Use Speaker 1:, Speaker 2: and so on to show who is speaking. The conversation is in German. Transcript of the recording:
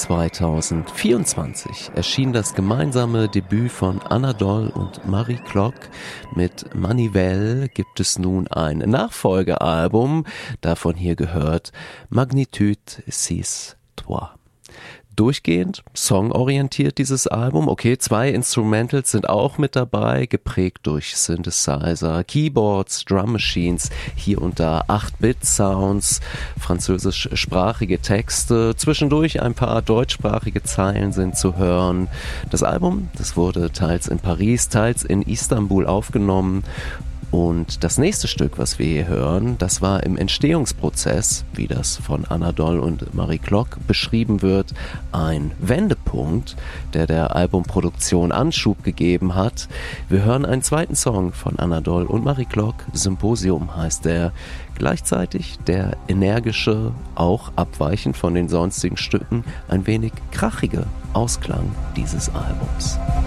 Speaker 1: 2024 erschien das gemeinsame Debüt von Anadol und Marie Klock. Mit Manivelle gibt es nun ein Nachfolgealbum, davon hier gehört Magnitude 6 3. Durchgehend songorientiert dieses Album. Okay, 2 Instrumentals sind auch mit dabei, geprägt durch Synthesizer, Keyboards, Drum Machines, hier und da 8-Bit-Sounds, französischsprachige Texte, zwischendurch ein paar deutschsprachige Zeilen sind zu hören. Das Album, das wurde teils in Paris, teils in Istanbul aufgenommen. Und das nächste Stück, was wir hier hören, das war im Entstehungsprozess, wie das von Anadol und Marie Klock beschrieben wird, ein Wendepunkt, der Albumproduktion Anschub gegeben hat. Wir hören einen zweiten Song von Anadol und Marie Klock, Symposium heißt der, gleichzeitig der energische, auch abweichend von den sonstigen Stücken, ein wenig krachige Ausklang dieses Albums.